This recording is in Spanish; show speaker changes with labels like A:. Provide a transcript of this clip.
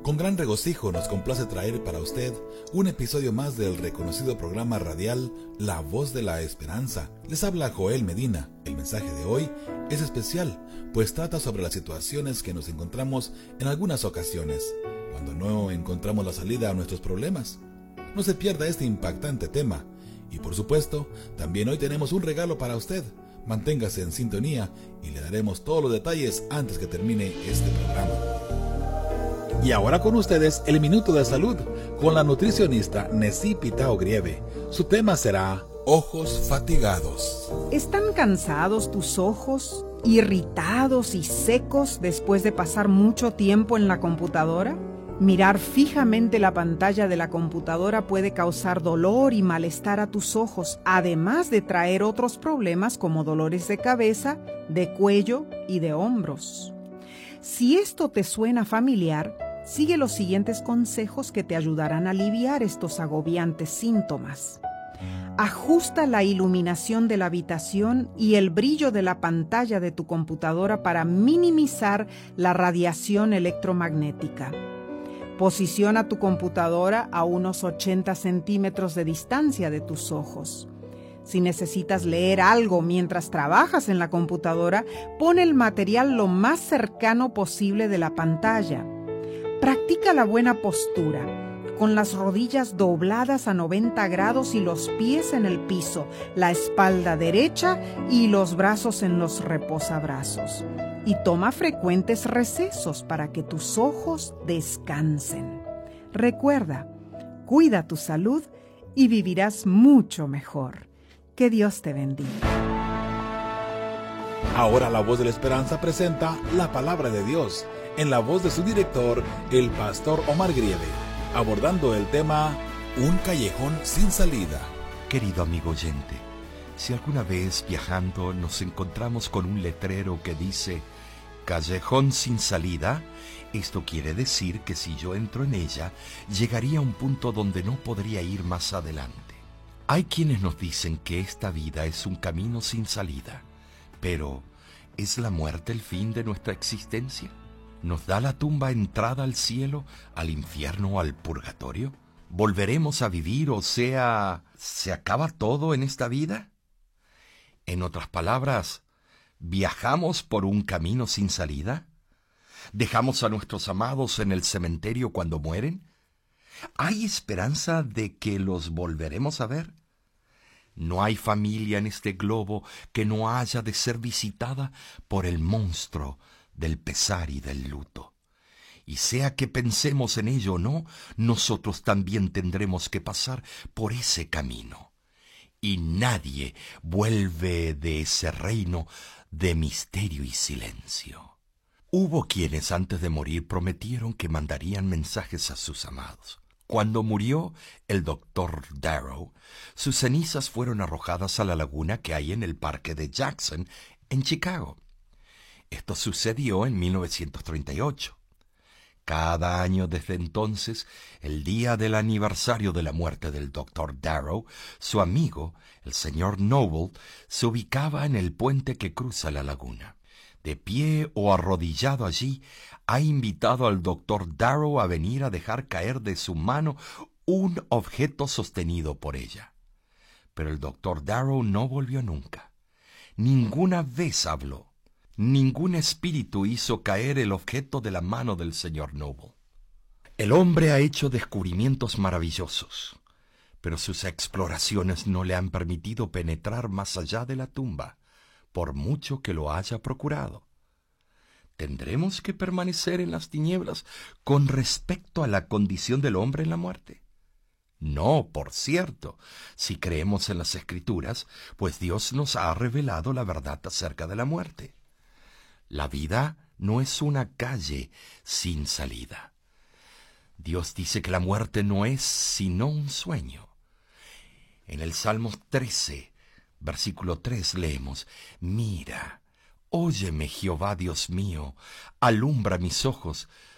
A: Con gran regocijo nos complace traer para usted un episodio más del reconocido programa radial La Voz de la Esperanza. Les habla Joel Medina. El mensaje de hoy es especial, pues trata sobre las situaciones que nos encontramos en algunas ocasiones, cuando no encontramos la salida a nuestros problemas. No se pierda este impactante tema. Y por supuesto, también hoy tenemos un regalo para usted. Manténgase en sintonía y le daremos todos los detalles antes que termine este programa. Y ahora con ustedes el Minuto de Salud con la nutricionista Nessie Pitao Grieve. Su tema será ojos fatigados.
B: ¿Están cansados tus ojos, irritados y secos después de pasar mucho tiempo en la computadora? Mirar fijamente la pantalla de la computadora puede causar dolor y malestar a tus ojos, además de traer otros problemas como dolores de cabeza, de cuello y de hombros. Si esto te suena familiar, sigue los siguientes consejos que te ayudarán a aliviar estos agobiantes síntomas. Ajusta la iluminación de la habitación y el brillo de la pantalla de tu computadora para minimizar la radiación electromagnética. Posiciona tu computadora a unos 80 centímetros de distancia de tus ojos. Si necesitas leer algo mientras trabajas en la computadora, pon el material lo más cercano posible de la pantalla. Practica la buena postura, con las rodillas dobladas a 90 grados y los pies en el piso, la espalda derecha y los brazos en los reposabrazos. Y toma frecuentes recesos para que tus ojos descansen. Recuerda, cuida tu salud y vivirás mucho mejor. Que Dios te bendiga.
A: Ahora La Voz de la Esperanza presenta la Palabra de Dios en la voz de su director, el pastor Omar Grieve, abordando el tema Un callejón sin salida.
C: Querido amigo oyente, si alguna vez viajando nos encontramos con un letrero que dice Callejón sin salida, esto quiere decir que si yo entro en ella, llegaría a un punto donde no podría ir más adelante. Hay quienes nos dicen que esta vida es un camino sin salida, pero ¿es la muerte el fin de nuestra existencia? ¿Nos da la tumba entrada al cielo, al infierno o al purgatorio? ¿Volveremos a vivir, o sea, se acaba todo en esta vida? En otras palabras, ¿viajamos por un camino sin salida? ¿Dejamos a nuestros amados en el cementerio cuando mueren? ¿Hay esperanza de que los volveremos a ver? No hay familia en este globo que no haya de ser visitada por el monstruo del pesar y del luto. Y sea que pensemos en ello o no, nosotros también tendremos que pasar por ese camino. Y nadie vuelve de ese reino de misterio y silencio. Hubo quienes antes de morir prometieron que mandarían mensajes a sus amados. Cuando murió el doctor Darrow, sus cenizas fueron arrojadas a la laguna que hay en el parque de Jackson, en Chicago. Esto sucedió en 1938. Cada año desde entonces, el día del aniversario de la muerte del doctor Darrow, su amigo, el señor Noble, se ubicaba en el puente que cruza la laguna. De pie o arrodillado allí, ha invitado al doctor Darrow a venir a dejar caer de su mano un objeto sostenido por ella. Pero el doctor Darrow no volvió nunca. Ninguna vez habló. Ningún espíritu hizo caer el objeto de la mano del señor Noble. El hombre ha hecho descubrimientos maravillosos, pero sus exploraciones no le han permitido penetrar más allá de la tumba, por mucho que lo haya procurado. ¿Tendremos que permanecer en las tinieblas con respecto a la condición del hombre en la muerte? No, por cierto, si creemos en las Escrituras, pues Dios nos ha revelado la verdad acerca de la muerte. La vida no es una calle sin salida. Dios dice que la muerte no es sino un sueño. En el Salmo 13, versículo 3 leemos: Mira, óyeme Jehová Dios mío, alumbra mis ojos,